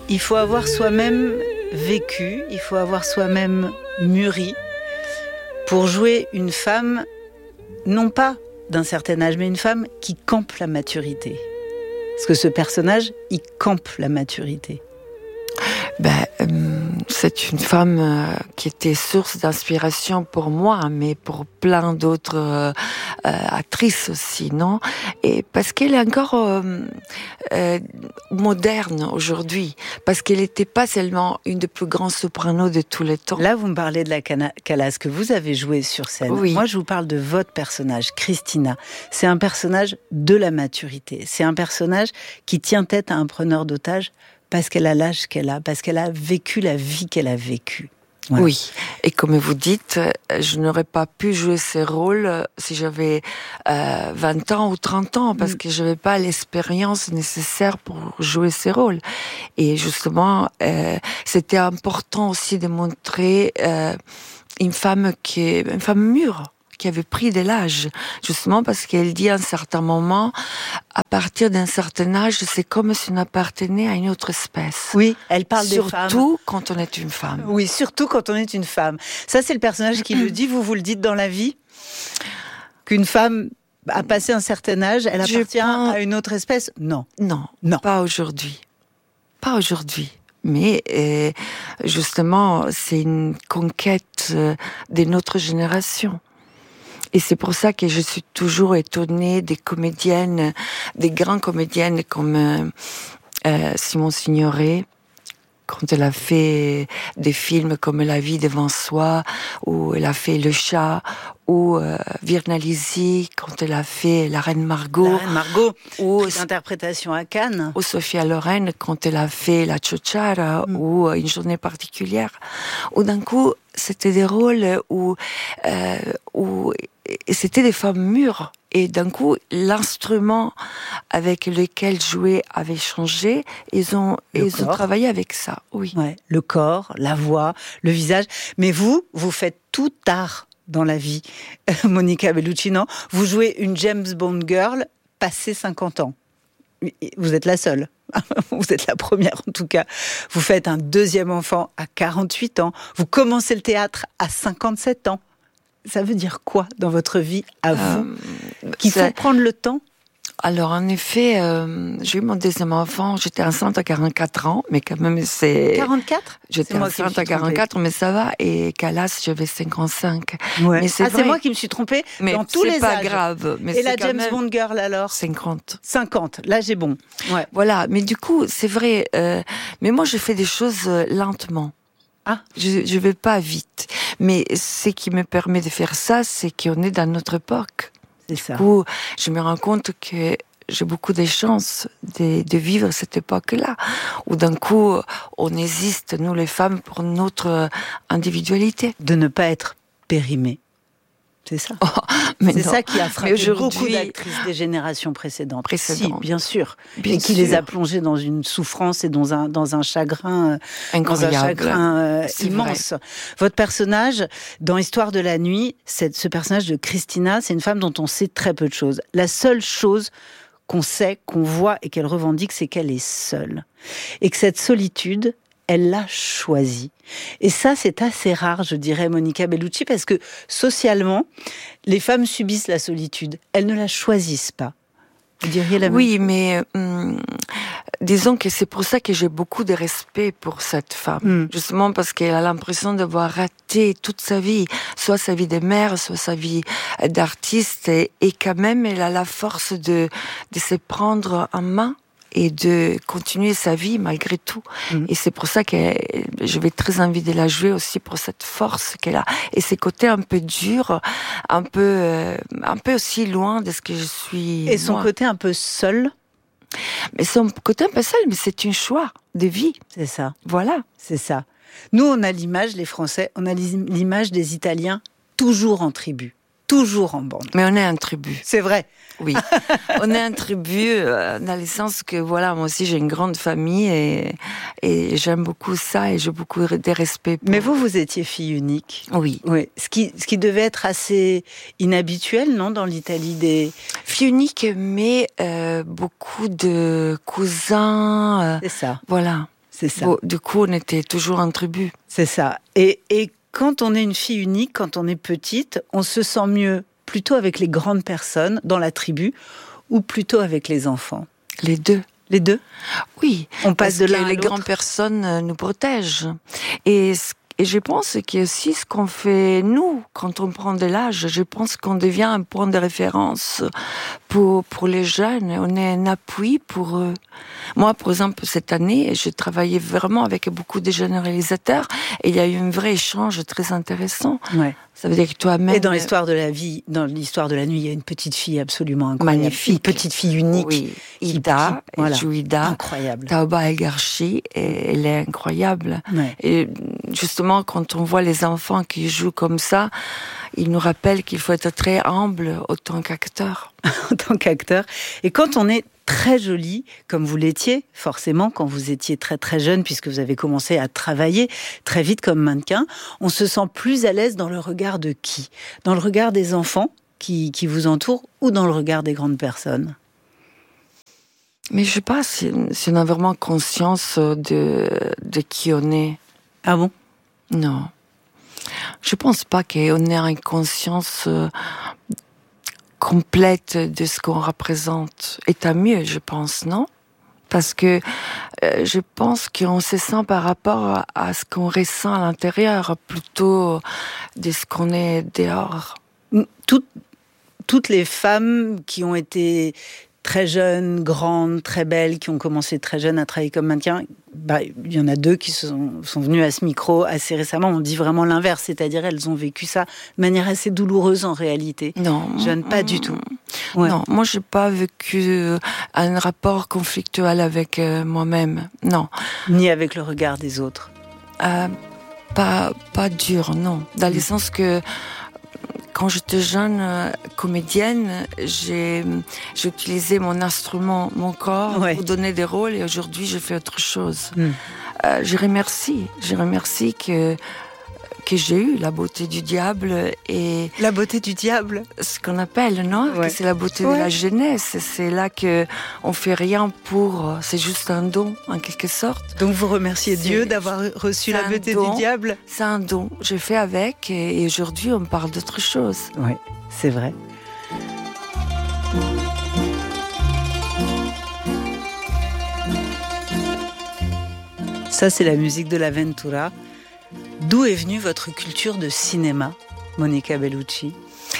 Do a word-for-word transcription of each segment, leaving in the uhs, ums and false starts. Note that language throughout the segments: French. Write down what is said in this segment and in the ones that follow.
Il faut avoir soi-même vécu, il faut avoir soi-même mûri pour jouer une femme, non pas d'un certain âge, mais une femme qui campe la maturité. Parce que ce personnage, il campe la maturité. Ben, euh, c'est une femme euh, qui était source d'inspiration pour moi, mais pour plein d'autres euh, euh, actrices aussi, non? Et parce qu'elle est encore euh, euh, moderne aujourd'hui, parce qu'elle n'était pas seulement une des plus grandes sopranos de tous les temps. Là, vous me parlez de la cana- Calas que vous avez jouée sur scène. Oui. Moi, je vous parle de votre personnage, Christina. C'est un personnage de la maturité. C'est un personnage qui tient tête à un preneur d'otages parce qu'elle a l'âge qu'elle a, parce qu'elle a vécu la vie qu'elle a vécue. Voilà. Oui, et comme vous dites, je n'aurais pas pu jouer ce rôle si j'avais euh, vingt ans ou trente ans, parce mm. que je n'avais pas l'expérience nécessaire pour jouer ce rôle. Et justement, euh, c'était important aussi de montrer euh, une femme qui est une femme mûre, qui avait pris de l'âge, justement parce qu'elle dit à un certain moment, à partir d'un certain âge, c'est comme si on appartenait à une autre espèce. Oui, elle parle surtout des femmes. Surtout quand on est une femme. Oui, surtout quand on est une femme. Ça, c'est le personnage qui le dit. Vous, vous le dites dans la vie ? Qu'une femme a passé un certain âge, elle appartient pense... à une autre espèce ? Non. Non, non. Pas aujourd'hui. Pas aujourd'hui. Mais euh, justement, c'est une conquête euh, de notre génération. Et c'est pour ça que je suis toujours étonnée des comédiennes, des grandes comédiennes comme euh, euh, Simone Signoret, quand elle a fait des films comme La vie devant soi, ou elle a fait Le chat, ou euh, Virna Lisi, quand elle a fait La Reine Margot. La Reine Margot, ou l'interprétation à Cannes. Ou Sophia Loren, quand elle a fait La Ciociara, mm. ou Une journée particulière. Ou d'un coup, c'était des rôles où, euh, où c'était des femmes mûres. Et d'un coup, l'instrument avec lequel jouer avait changé. Ils ont, ils ont travaillé avec ça. Oui. Ouais, le corps, la voix, le visage. Mais vous, vous faites tout tard dans la vie, Monica Bellucci, non ? Vous jouez une James Bond girl passé cinquante ans. Vous êtes la seule. Vous êtes la première, en tout cas. Vous faites un deuxième enfant à quarante-huit ans. Vous commencez le théâtre à cinquante-sept ans. Ça veut dire quoi dans votre vie à vous euh, qu'il faut prendre le temps? Alors en effet, euh, j'ai eu mon deuxième enfant, j'étais enceinte à quarante-quatre ans, mais quand même c'est... quarante-quatre J'étais enceinte à quarante-quatre, mais ça va, et Calas, j'avais cinquante-cinq. Ouais. Mais c'est ah, vrai. C'est moi qui me suis trompée mais dans tous les âges. C'est pas grave. Mais et c'est la James même... Bond girl alors? cinquante. cinquante, là j'ai bon. Ouais. Voilà, mais du coup, c'est vrai, euh, mais moi je fais des choses euh, lentement. Ah. Je je vais pas vite. Mais ce qui me permet de faire ça, c'est qu'on est dans notre époque. C'est du ça. coup, je me rends compte que j'ai beaucoup de chance de, de vivre cette époque-là, où d'un coup, on existe, nous les femmes, pour notre individualité. De ne pas être périmée. C'est ça. Oh, mais c'est non. ça qui a frappé beaucoup d'actrices des générations précédentes. précédentes. Si, bien sûr. Bien et qui sûr. les a plongées dans une souffrance et dans un, dans un chagrin, incroyable. Dans un chagrin euh, immense. Vrai. Votre personnage, dans Histoire de la nuit, c'est, ce personnage de Christina, c'est une femme dont on sait très peu de choses. La seule chose qu'on sait, qu'on voit et qu'elle revendique, c'est qu'elle est seule. Et que cette solitude, elle l'a choisie. Et ça, c'est assez rare, je dirais, Monica Bellucci, parce que socialement, les femmes subissent la solitude. Elles ne la choisissent pas. Vous diriez la même Oui, mais hum, disons que c'est pour ça que j'ai beaucoup de respect pour cette femme. Mm. Justement parce qu'elle a l'impression d'avoir raté toute sa vie, soit sa vie de mère, soit sa vie d'artiste, et, et quand même, elle a la force de, de se prendre en main et de continuer sa vie malgré tout. Mmh. Et c'est pour ça que j'avais très envie de la jouer aussi, pour cette force qu'elle a. Et ses côtés un peu durs, un peu, euh, un peu aussi loin de ce que je suis. Et son moi. côté un peu seul. Mais son côté un peu seul, mais c'est un choix de vie. C'est ça. Voilà. C'est ça. Nous, on a l'image, les Français, on a l'image des Italiens toujours en tribu. Toujours en bande. Mais on est un tribu. C'est vrai. Oui. On est un tribu euh, dans le sens que, voilà, moi aussi j'ai une grande famille et, et j'aime beaucoup ça et j'ai beaucoup de respect pour... Mais vous, vous étiez fille unique. Oui. Oui. Ce qui, ce qui devait être assez inhabituel, non, dans l'Italie des... Fille unique, mais euh, beaucoup de cousins. Euh, C'est ça. Voilà. C'est ça. Bon, du coup, on était toujours en tribu. C'est ça. Et, et quand on est une fille unique, quand on est petite, on se sent mieux plutôt avec les grandes personnes dans la tribu ou plutôt avec les enfants? Les deux. Les deux? Oui. On passe de l'un à l'autre. Les grandes personnes nous protègent. Et Et je pense qu'il y a aussi ce qu'on fait, nous, quand on prend de l'âge. Je pense qu'on devient un point de référence pour, pour les jeunes. On est un appui pour eux. Moi, par exemple, cette année, j'ai travaillé vraiment avec beaucoup de jeunes réalisateurs et il y a eu un vrai échange très intéressant. Ouais. Ça veut dire que toi-même... Et dans l'histoire de la vie, dans l'histoire de la nuit, il y a une petite fille absolument incroyable. Magnifique. Une petite fille unique. Oui. Ida, qui, voilà. Ida. Incroyable. Taoba El-Garchi, elle est incroyable. Ouais. Et justement, quand on voit les enfants qui jouent comme ça, ils nous rappellent qu'il faut être très humble autant qu'acteur. En tant qu'acteur. Et quand on est très jolie, comme vous l'étiez, forcément, quand vous étiez très très jeune, puisque vous avez commencé à travailler très vite comme mannequin, on se sent plus à l'aise dans le regard de qui? Dans le regard des enfants qui, qui vous entourent ou dans le regard des grandes personnes? Mais je sais pas si, si on a vraiment conscience de, de qui on est. Ah bon? Non. Je pense pas qu'on ait une conscience euh, complète de ce qu'on représente. Et tant mieux, je pense, non? Parce que euh, je pense qu'on se sent par rapport à, à ce qu'on ressent à l'intérieur, plutôt de ce qu'on est dehors. Toutes, toutes les femmes qui ont été très jeunes, grandes, très belles, qui ont commencé très jeunes à travailler comme mannequin, bah, il y en a deux qui sont, sont venues à ce micro assez récemment. On dit vraiment l'inverse, c'est-à-dire elles ont vécu ça de manière assez douloureuse en réalité. Non. Jeune, pas mmh, du tout. Ouais. Non, moi j'ai pas vécu un rapport conflictuel avec euh, moi-même. Non. Ni avec le regard des autres. Euh, pas, pas dur, non. Dans mmh. le sens que quand j'étais jeune euh, comédienne, j'ai, j'ai utilisé mon instrument, mon corps, ouais. pour donner des rôles, et aujourd'hui, je fais autre chose. Mm. Euh, je remercie, je remercie que, que j'ai eu la beauté du diable et... La beauté du diable? Ce qu'on appelle, non? Ouais. Que c'est la beauté ouais. de la jeunesse. C'est là que on fait rien pour... C'est juste un don, en quelque sorte. Donc vous remerciez c'est, Dieu d'avoir reçu la beauté don, du diable? C'est un don. J'ai fait avec et, et aujourd'hui, on parle d'autre chose. Oui, c'est vrai. Ça, c'est la musique de l'Aventura. D'où est venue votre culture de cinéma, Monica Bellucci?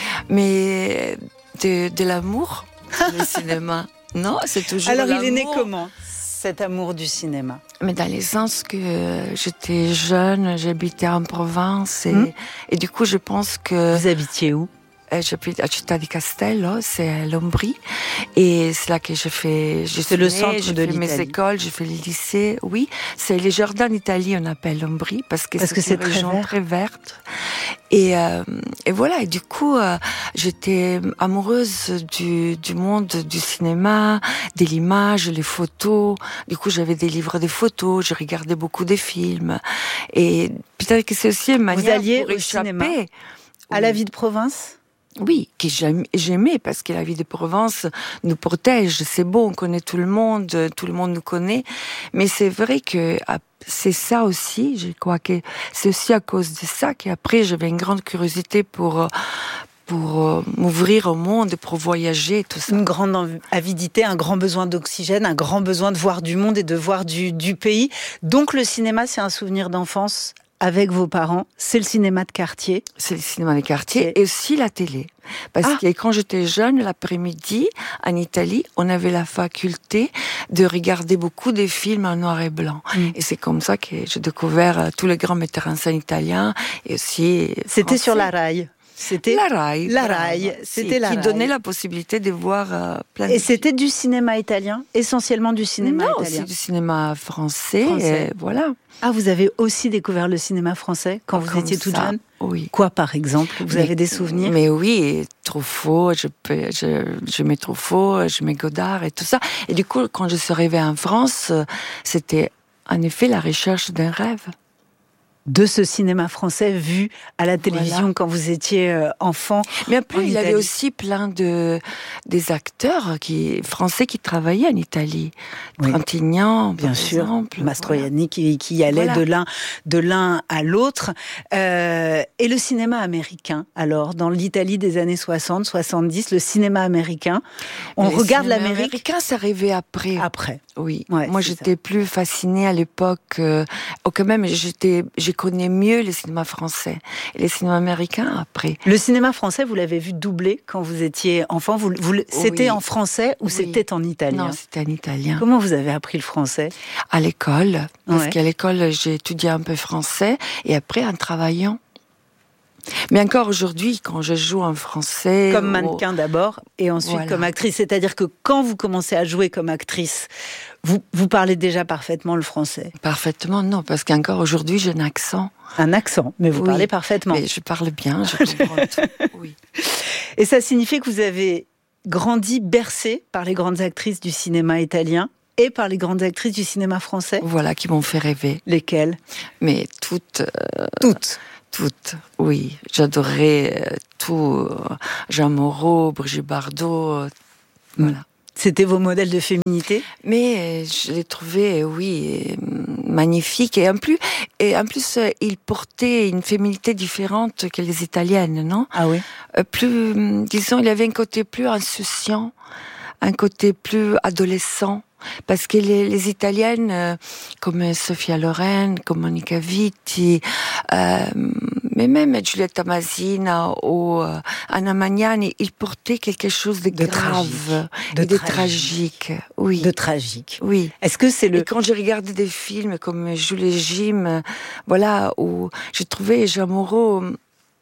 Mais de, de l'amour, le cinéma. Non, c'est toujours Alors, l'amour. il est né comment, cet amour du cinéma? Mais dans le sens que j'étais jeune, j'habitais en province et, mmh. et du coup, je pense que... Vous habitiez où? J'habite à Città di Castello, c'est à Lombrie, et c'est là que j'ai fait, je c'est le centre j'ai de fait mes écoles, j'ai fait le lycée, oui, c'est les jardins d'Italie, on appelle Lombrie, parce que parce c'est, que c'est une région très, très verte. Et, euh, et voilà, et du coup, euh, j'étais amoureuse du, du monde du cinéma, de l'image, les photos. Du coup, j'avais des livres de photos, je regardais beaucoup de films, et peut-être que c'est aussi une manière Vous alliez pour au échapper cinéma, à oui. la vie de province? Oui, que j'aimais parce que la vie de Provence nous protège. C'est beau, on connaît tout le monde, tout le monde nous connaît. Mais c'est vrai que c'est ça aussi, je crois que c'est aussi à cause de ça qu'après j'avais une grande curiosité pour pour m'ouvrir au monde, pour voyager, tout ça. Une grande avidité, un grand besoin d'oxygène, un grand besoin de voir du monde et de voir du, du pays. Donc le cinéma, c'est un souvenir d'enfance avec vos parents, c'est le cinéma de quartier. C'est le cinéma de quartier et, et aussi la télé. Parce ah. que quand j'étais jeune, l'après-midi, en Italie, on avait la faculté de regarder beaucoup de films en noir et blanc. Mm. Et c'est comme ça que j'ai découvert tous les grands metteurs en scène italiens et aussi C'était français. Sur la Rai. C'était la Rai. La Rai. C'était si, la qui Rai. donnait la possibilité de voir euh, plein de Et c'était du cinéma italien, essentiellement du cinéma non, italien. Non, c'est du cinéma français. français. Et voilà. Ah, vous avez aussi découvert le cinéma français quand vous Comme étiez toute ça, jeune? Oui. Quoi, par exemple? Vous mais, avez des souvenirs? Mais oui, Truffaut, je, je, je mets Truffaut, je mets Godard et tout ça. Et du coup, quand je suis arrivée en France, c'était en effet la recherche d'un rêve. de ce cinéma français vu à la télévision Voilà. quand vous étiez euh, enfant. Mais après, il y avait Italie. aussi plein de des acteurs qui français qui travaillaient en Italie. Oui. Trintignant, Bien par sûr, exemple. Mastroianni Voilà. qui, qui allait Voilà. de l'un de l'un à l'autre. Euh, et le cinéma américain, alors, dans l'Italie des années soixante, soixante-dix, le cinéma américain, on Les regarde cinémas l'Amérique américain, c'est arrivé après. après. Oui. Ouais, Moi, c'est j'étais plus fascinée à l'époque. Euh, oh, quand même, j'étais, j'ai connais mieux les cinémas français et les cinémas américains après. Le cinéma français, vous l'avez vu doubler quand vous étiez enfant. Vous, vous, c'était Oui. en français ou Oui. c'était en italien? Non, c'était en italien. Comment vous avez appris le français? À l'école, parce Ouais. qu'à l'école, j'ai étudié un peu français et après en travaillant. Mais encore aujourd'hui, quand je joue en français... Comme ou- mannequin d'abord, et ensuite Voilà. comme actrice. C'est-à-dire que quand vous commencez à jouer comme actrice, vous, vous parlez déjà parfaitement le français. Parfaitement, non, parce qu'encore aujourd'hui, j'ai un accent. Un accent, mais vous Oui. parlez parfaitement. Mais je parle bien, je comprends tout. Oui. Et ça signifie que vous avez grandi bercé par les grandes actrices du cinéma italien et par les grandes actrices du cinéma français. Voilà, qui m'ont fait rêver. Lesquelles? Mais toutes... euh, Toutes. Toutes, oui. J'adorais euh, tout. euh, Jean Moreau, Brigitte Bardot, euh, voilà. C'était vos modèles de féminité? Mais euh, je les trouvais, euh, oui, euh, magnifiques. Et en plus, et en plus euh, ils portaient une féminité différente que les Italiennes, non? Ah oui. Euh, Plus, hum, disons, il y avait un côté plus insouciant, un côté plus adolescent. Parce que les, les Italiennes, euh, comme Sofia Loren, comme Monica Vitti, euh, mais même Giulietta Masina ou euh, Anna Magnani, ils portaient quelque chose de, De grave tragique. De et de tragique. tragique. Oui. De tragique. Oui. Est-ce que c'est le... Et quand j'ai regardé des films comme Jules et Jim, euh, voilà, où j'ai trouvé Jean Moreau euh,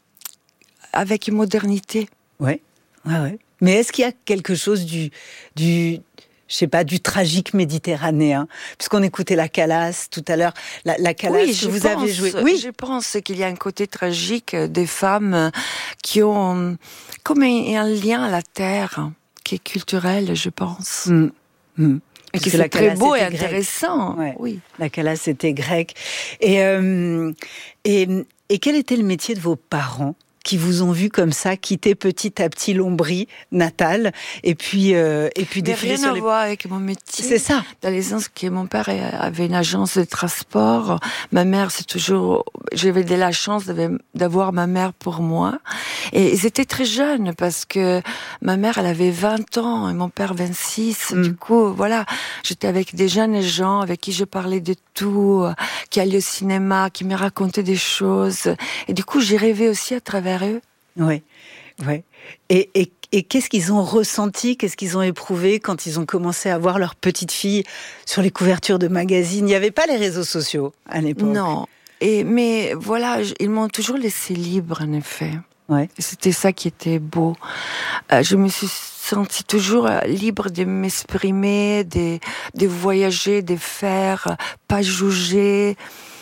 avec une modernité. Ouais, ouais, ouais. Mais est-ce qu'il y a quelque chose du, du, je sais pas, du tragique méditerranéen? Puisqu'on écoutait la Calas tout à l'heure, la, la Calas Oui, que je vous pense, avez joué. Oui, je pense qu'il y a un côté tragique des femmes qui ont comme un, un lien à la terre, qui est culturel, je pense. Mmh. Mmh. Et qui Parce que est très beau et était grecque. intéressant. Ouais. Oui. La Calas était grecque. Et, euh, et, et quel était le métier de vos parents qui vous ont vu comme ça quitter petit à petit l'Ombrie natale et puis euh, et puis Mais défiler rien sur à les... voir avec mon métier. C'est ça. Dans les ans que mon père avait une agence de transport, ma mère c'est toujours, j'avais de la chance d'avoir ma mère pour moi. Et ils étaient très jeunes parce que ma mère elle avait vingt ans et mon père vingt-six. Mm. Du coup voilà, j'étais avec des jeunes gens avec qui je parlais de tout, qui allaient au cinéma, qui me racontaient des choses. Et du coup j'ai rêvé aussi à travers eux. Oui, oui. Et, et, et qu'est-ce qu'ils ont ressenti, qu'est-ce qu'ils ont éprouvé quand ils ont commencé à voir leur petite fille sur les couvertures de magazines? Il n'y avait pas les réseaux sociaux à l'époque. Non. Et, mais voilà, ils m'ont toujours laissé libre, en effet. Ouais. Et c'était ça qui était beau. Euh, je me suis sentie toujours libre de m'exprimer, de, de voyager, de faire, pas juger.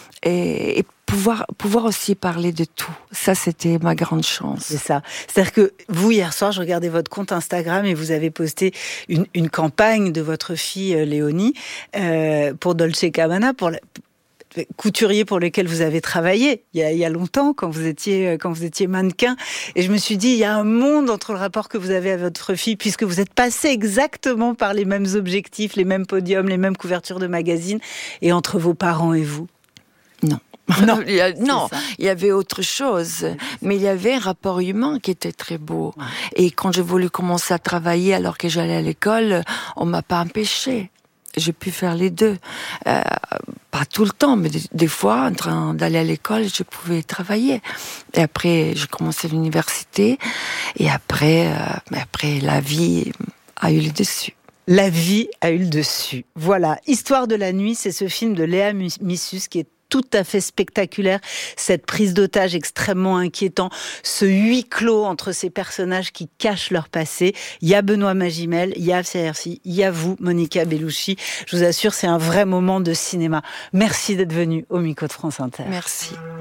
Et, et pouvoir, pouvoir aussi parler de tout. Ça, c'était ma grande chance. C'est ça. C'est-à-dire que vous, hier soir, je regardais votre compte Instagram et vous avez posté une, une campagne de votre fille euh, Léonie euh, pour Dolce et Gabbana, pour la, couturier pour lequel vous avez travaillé il y a, il y a longtemps quand vous étiez quand vous étiez mannequin. Et je me suis dit, il y a un monde entre le rapport que vous avez à votre fille, puisque vous êtes passé exactement par les mêmes objectifs, les mêmes podiums, les mêmes couvertures de magazines, et entre vos parents et vous. Non. Non, il y a, non, il y avait autre chose, mais il y avait un rapport humain qui était très beau. Ouais. Et quand j'ai voulu commencer à travailler alors que j'allais à l'école, on m'a pas empêché. J'ai pu faire les deux. Euh, pas tout le temps, mais des, des fois, en train d'aller à l'école, je pouvais travailler. Et après, j'ai commencé l'université. Et après, euh, après, la vie a eu le dessus. La vie a eu le dessus. Voilà. Histoire de la nuit, c'est ce film de Léa Missus qui est tout à fait spectaculaire, cette prise d'otage extrêmement inquiétant, ce huis clos entre ces personnages qui cachent leur passé. Il y a Benoît Magimel, il y a Afsia Hersi, il y a vous, Monica Bellucci. Je vous assure, c'est un vrai moment de cinéma. Merci d'être venue au micro de France Inter. Merci.